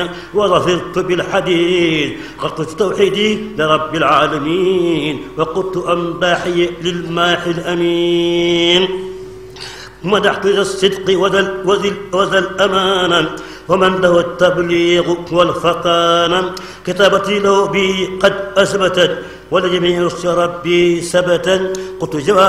وظفرت بالحديد قلت توحيدي لرب العالمين وقلت أنباحي للماحي الأمين مدحت ذا الصدق وذا الأمانة ومن له التبليغ والفطانة كتابتي له بي قد أثبتت ولجميع ربي ثبتا قلت